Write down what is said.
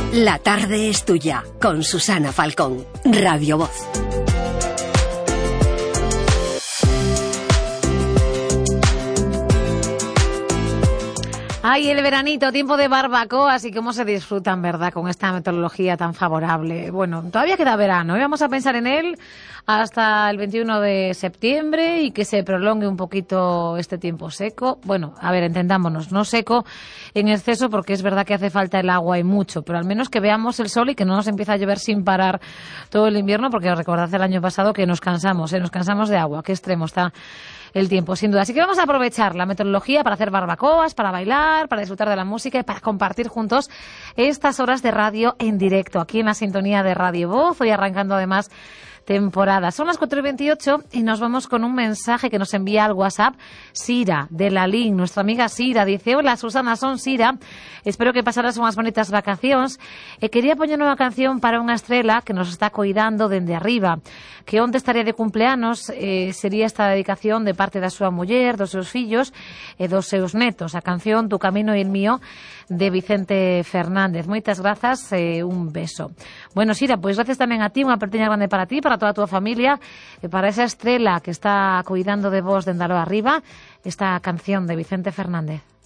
La tarde es tuya, con Susana Falcón, Radio Voz. Ay, el veranito, tiempo de barbacoas y cómo se disfrutan, ¿verdad?, con esta meteorología tan favorable. Bueno, todavía queda verano, y vamos a pensar en él hasta el 21 de septiembre y que se prolongue un poquito este tiempo seco. Bueno, a ver, entendámonos, no seco en exceso porque es verdad que hace falta el agua y mucho, pero al menos que veamos el sol y que no nos empiece a llover sin parar todo el invierno, porque recordad el año pasado que nos cansamos de agua. Qué extremo está el tiempo, sin duda. Así que vamos a aprovechar la meteorología para hacer barbacoas, para bailar, para disfrutar de la música y para compartir juntos estas horas de radio en directo, aquí en la sintonía de Radio Voz, hoy arrancando además temporada. Son las 4:28 y nos vamos con un mensaje que nos envía al WhatsApp Sira, de la LIN. Nuestra amiga Sira dice: hola Susana, son Sira, espero que pasaras unas bonitas vacaciones. Quería poner una canción para unha estrela que nos está cuidando dende arriba, que onde estaría de cumpleanos. Sería esta dedicación de parte da súa muller, dos seus fillos e dos seus netos. A canción Tu camino e el mío, de Vicente Fernández. Moitas grazas, un beso. Bueno, Sira, pois gracias tamén a ti, unha apertiña grande para ti, para toda a túa familia, e para esa estrela que está cuidando de vos dende aló arriba, esta canción de Vicente Fernández.